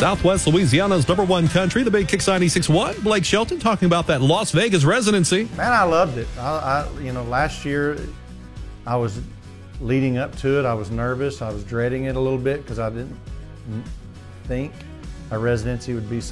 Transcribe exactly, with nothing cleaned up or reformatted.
Southwest Louisiana's number one country, the Big Kicks ninety-six point one. Blake Shelton talking about that Las Vegas residency. Man, I loved it. I, I, you know, last year I was leading up to it. I was nervous. I was dreading it a little bit because I didn't think a residency would be